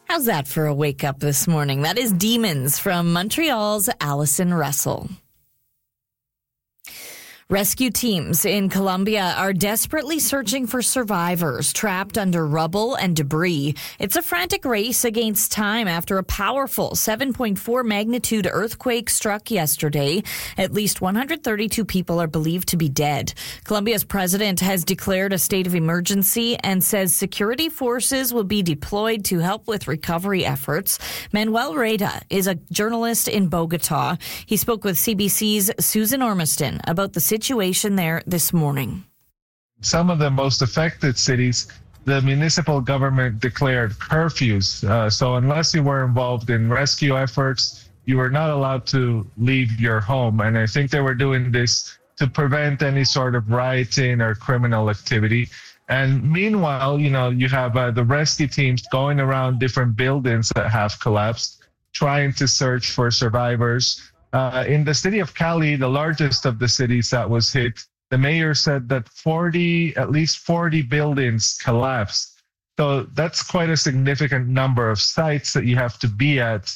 How's that for a wake up this morning? That is Demons from Montreal's Allison Russell. Rescue teams in Colombia are desperately searching for survivors trapped under rubble and debris. It's a frantic race against time after a powerful 7.4 magnitude earthquake struck yesterday. At least 132 people are believed to be dead. Colombia's president has declared a state of emergency and says security forces will be deployed to help with recovery efforts. Manuel Reda is a journalist in Bogota. He spoke with CBC's Susan Ormiston about the situation there this morning. Some of the most affected cities, the municipal government declared curfews. So unless you were involved in rescue efforts, you were not allowed to leave your home. And I think they were doing this to prevent any sort of rioting or criminal activity. And meanwhile, you have the rescue teams going around different buildings that have collapsed, trying to search for survivors. In the city of Cali, the largest of the cities that was hit, the mayor said that at least 40 buildings collapsed. So that's quite a significant number of sites that you have to be at,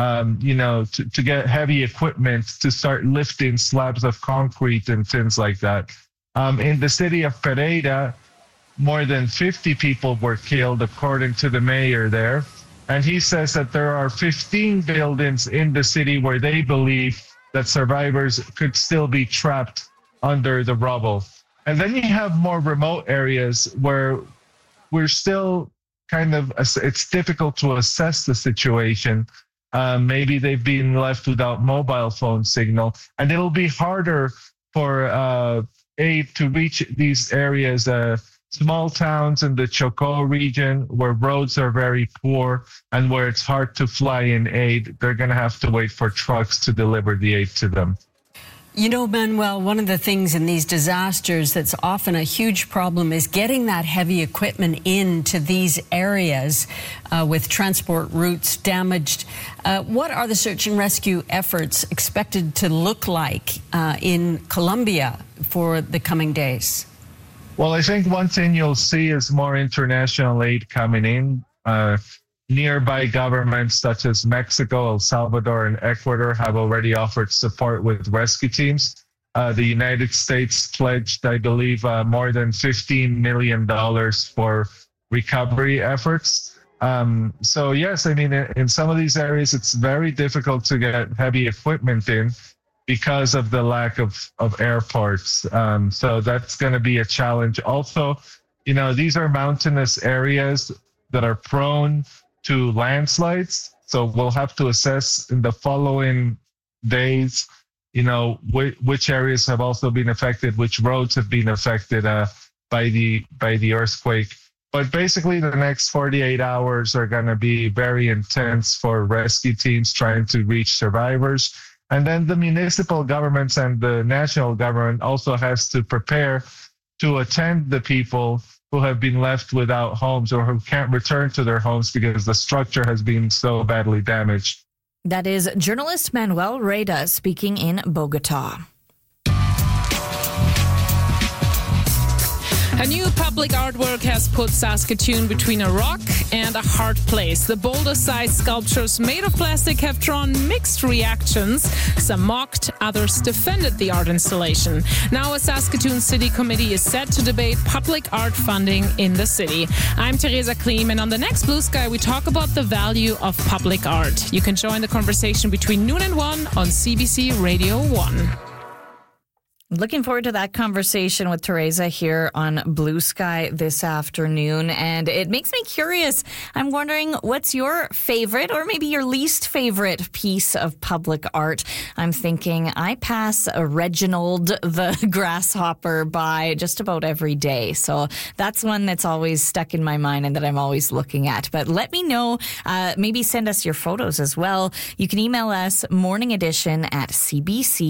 to get heavy equipment to start lifting slabs of concrete and things like that. In the city of Pereira, more than 50 people were killed, according to the mayor there. And he says that there are 15 buildings in the city where they believe that survivors could still be trapped under the rubble. And then you have more remote areas where we're still it's difficult to assess the situation. Maybe they've been left without mobile phone signal, and it'll be harder for aid to reach these areas. Small towns in the Chocó region where roads are very poor and where it's hard to fly in aid, they're going to have to wait for trucks to deliver the aid to them. Manuel, one of the things in these disasters that's often a huge problem is getting that heavy equipment into these areas with transport routes damaged. What are the search and rescue efforts expected to look like in Colombia for the coming days? Well, I think one thing you'll see is more international aid coming in. Nearby governments such as Mexico, El Salvador, and Ecuador have already offered support with rescue teams. The United States pledged, I believe, more than $15 million for recovery efforts. So yes, in some of these areas, it's very difficult to get heavy equipment in because of the lack of airports. So that's going to be a challenge. Also, these are mountainous areas that are prone to landslides. So we'll have to assess in the following days, which areas have also been affected, which roads have been affected by the earthquake. But basically, the next 48 hours are going to be very intense for rescue teams trying to reach survivors. And then the municipal governments and the national government also has to prepare to attend the people who have been left without homes or who can't return to their homes because the structure has been so badly damaged. That is journalist Manuel Reda speaking in Bogota. A new public artwork has put Saskatoon between a rock and a hard place. The boulder-sized sculptures made of plastic have drawn mixed reactions. Some mocked, others defended the art installation. Now a Saskatoon City Committee is set to debate public art funding in the city. I'm Teresa Klim, and on the next Blue Sky, we talk about the value of public art. You can join the conversation between noon and 1 on CBC Radio 1. Looking forward to that conversation with Teresa here on Blue Sky this afternoon. And it makes me curious. I'm wondering, what's your favorite or maybe your least favorite piece of public art? I'm thinking I pass a Reginald the Grasshopper by just about every day. So that's one that's always stuck in my mind and that I'm always looking at. But let me know. Maybe send us your photos as well. You can email us morningedition@cbc.ca.